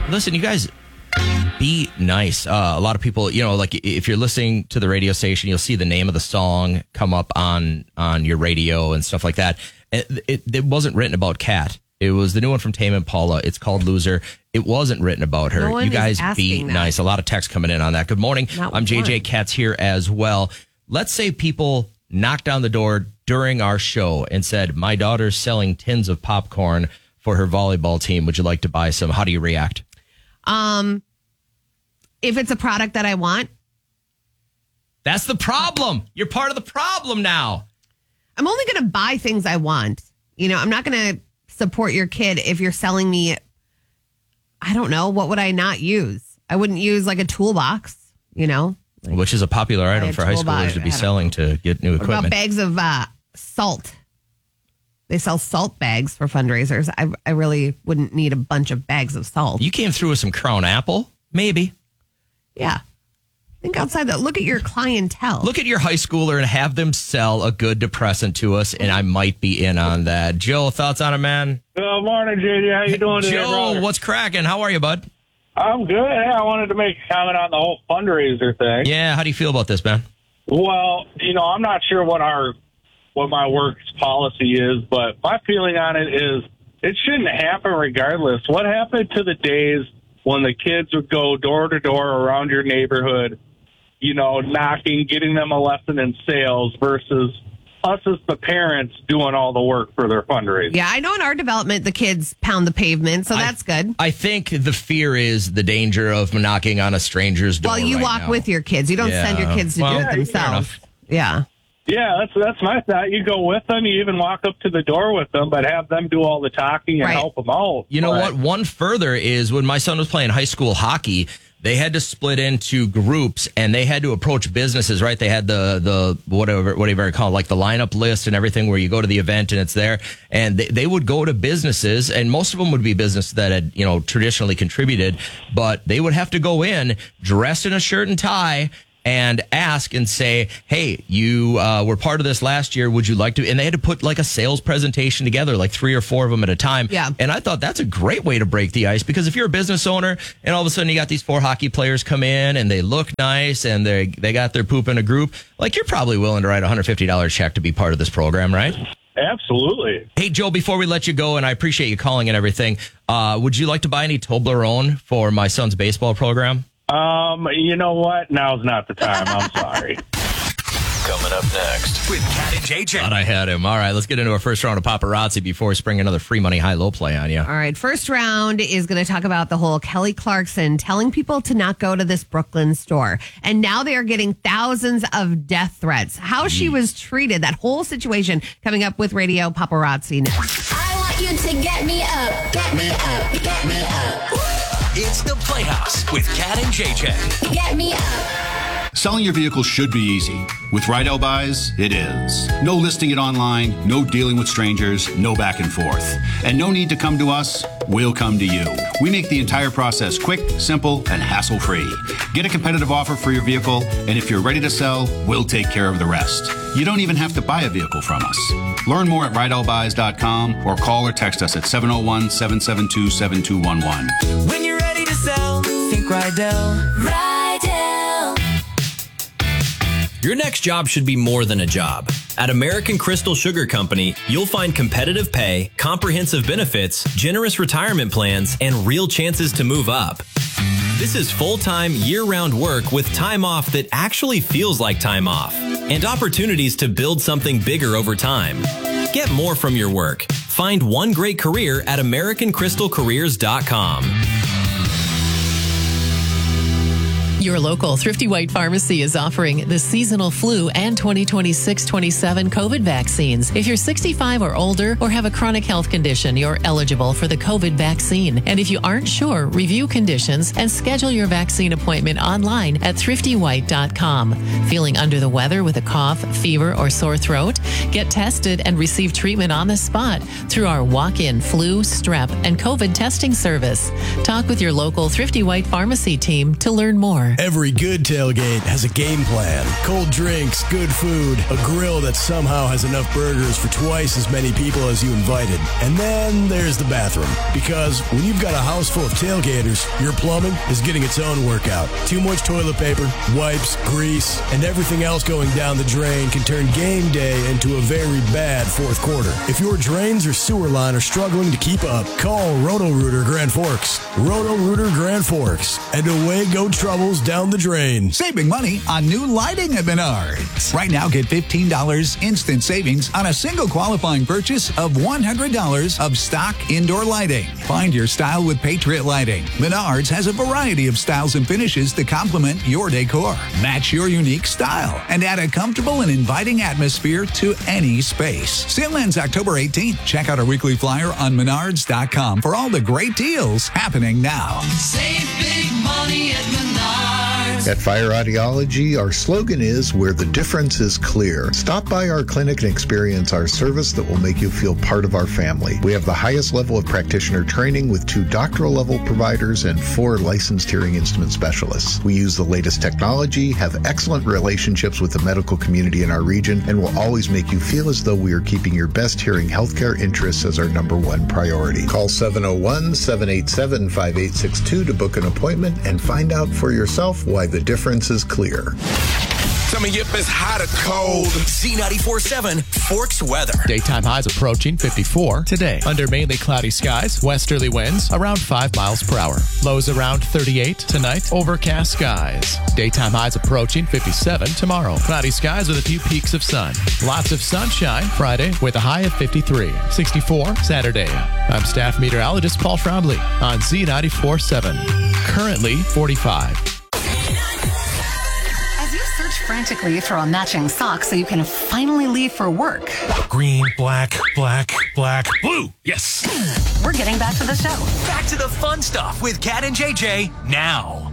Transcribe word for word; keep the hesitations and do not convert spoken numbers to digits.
Listen, you guys, be nice. Uh, a lot of people, you know, like if you're listening to the radio station, you'll see the name of the song come up on on your radio and stuff like that. It, it, it wasn't written about Kat. It was the new one from Tame Impala. It's called Loser. It wasn't written about her. No one you guys is be that. nice. A lot of text coming in on that. Good morning. Not I'm J J. one. Kat's here as well. Let's say people knocked on the door during our show and said, my daughter's selling tins of popcorn for her volleyball team. Would you like to buy some? How do you react? Um, if it's a product that I want, That's the problem. You're part of the problem now. I'm only going to buy things I want. You know, I'm not going to support your kid if you're selling me, I don't know, what would I not use? I wouldn't use like a toolbox, you know? Like, Which is a popular item had for high toolbox. schoolers to be I don't selling to get new what about equipment. bags of uh, salt? They sell salt bags for fundraisers. I, I really wouldn't need a bunch of bags of salt. You came through with some Crown Apple? Maybe. Yeah. Think outside that. Look at your clientele. Look at your high schooler and have them sell a good depressant to us, and I might be in on that. Joe, thoughts on it, man? Good morning, J J. How you doing today, Joe, brother? what's cracking? How are you, bud? I'm good. Hey, I wanted to make a comment on the whole fundraiser thing. Yeah, how do you feel about this, man? Well, you know, I'm not sure what our what my work's policy is, but my feeling on it is it shouldn't happen regardless. What happened to the days when the kids would go door to door around your neighborhood, you know, knocking, getting them a lesson in sales versus us as the parents doing all the work for their fundraiser? Yeah, I know in our development, the kids pound the pavement, so I- that's good. I think the fear is the danger of knocking on a stranger's door. Well, you right walk now. with your kids. You don't Yeah. send your kids to Well, do it fair themselves. enough. Yeah. Yeah, that's that's my thought. You go with them. You even walk up to the door with them, but have them do all the talking and Right. help them out. You know But- what? One further is when my son was playing high school hockey, they had to split into groups and they had to approach businesses, right? They had the, the whatever, whatever you call it, like the lineup list and everything where you go to the event and it's there. And they, they would go to businesses, and most of them would be businesses that had, you know, traditionally contributed, but they would have to go in dressed in a shirt and tie and ask and say, hey, you uh, were part of this last year. Would you like to? And they had to put like a sales presentation together, like three or four of them at a time. Yeah. And I thought that's a great way to break the ice, because if you're a business owner and all of a sudden you got these four hockey players come in and they look nice and they they got their poop in a group, like you're probably willing to write a one hundred fifty dollars check to be part of this program, right? Absolutely. Hey, Joe, before we let you go, and I appreciate you calling and everything, uh, would you like to buy any Toblerone for my son's baseball program? Um, you know what? Now's not the time. I'm sorry. Coming up next with Kat and J J. Thought I had him. All right, let's get into our first round of paparazzi before we spring another free money high-low play on you. All right. First round is going to talk about the whole Kelly Clarkson telling people to not go to this Brooklyn store. And now they are getting thousands of death threats. How she was treated, that whole situation coming up with Radio Paparazzi next. I want you to get me up, get me up, get me up, It's the Playhouse with Kat and J J. get me up. Selling your vehicle should be easy. With Rydell Buys, it is. No listing it online, no dealing with strangers, no back and forth. And no need to come to us, we'll come to you. We make the entire process quick, simple, and hassle-free. Get a competitive offer for your vehicle, and if you're ready to sell, we'll take care of the rest. You don't even have to buy a vehicle from us. Learn more at rydell buys dot com or call or text us at seven oh one, seven seven two, seven two one one. When you're ready to sell, think Rydell. Rydell. Your next job should be more than a job. At American Crystal Sugar Company, you'll find competitive pay, comprehensive benefits, generous retirement plans, and real chances to move up. This is full-time, year-round work with time off that actually feels like time off, and opportunities to build something bigger over time. Get more from your work. Find one great career at american crystal careers dot com. Your local Thrifty White Pharmacy is offering the seasonal flu and twenty twenty-six twenty-seven COVID vaccines. If you're sixty-five or older or have a chronic health condition, you're eligible for the COVID vaccine. And if you aren't sure, review conditions and schedule your vaccine appointment online at thrifty white dot com. Feeling under the weather with a cough, fever, or sore throat? Get tested and receive treatment on the spot through our walk-in flu, strep, and COVID testing service. Talk with your local Thrifty White Pharmacy team to learn more. Store. Every good tailgate has a game plan. Cold drinks, good food, a grill that somehow has enough burgers for twice as many people as you invited. And then there's the bathroom. Because when you've got a house full of tailgaters, your plumbing is getting its own workout. Too much toilet paper, wipes, grease, and everything else going down the drain can turn game day into a very bad fourth quarter. If your drains or sewer line are struggling to keep up, call Roto-Rooter Grand Forks. Roto-Rooter Grand Forks. And away go troubles down the drain. Saving money on new lighting at Menards. Right now, get fifteen dollars instant savings on a single qualifying purchase of one hundred dollars of stock indoor lighting. Find your style with Patriot Lighting. Menards has a variety of styles and finishes to complement your decor. Match your unique style and add a comfortable and inviting atmosphere to any space. Sale ends October eighteenth. Check out our weekly flyer on menards dot com for all the great deals happening now. Save big money at Menards. At Fire Audiology, our slogan is where the difference is clear. Stop by our clinic and experience our service that will make you feel part of our family. We have the highest level of practitioner training with two doctoral level providers and four licensed hearing instrument specialists. We use the latest technology, have excellent relationships with the medical community in our region, and will always make you feel as though we are keeping your best hearing healthcare interests as our number one priority. Call seven oh one, seven eight seven, five eight six two to book an appointment and find out for yourself why the difference is clear. Tell me if it's hot or cold. Z ninety-four point seven Forks weather. Daytime highs approaching fifty-four today. Under mainly cloudy skies, westerly winds around five miles per hour. Lows around thirty-eight tonight. Overcast skies. Daytime highs approaching fifty-seven tomorrow. Cloudy skies with a few peaks of sun. Lots of sunshine Friday with a high of fifty-three. sixty-four Saturday. I'm staff meteorologist Paul Trombley on Z ninety-four point seven. Currently forty-five. Frantically for a matching sock so you can finally leave for work. Green, black, black, black, blue. Yes. We're getting back to the show. Back to the fun stuff with Cat and J J now.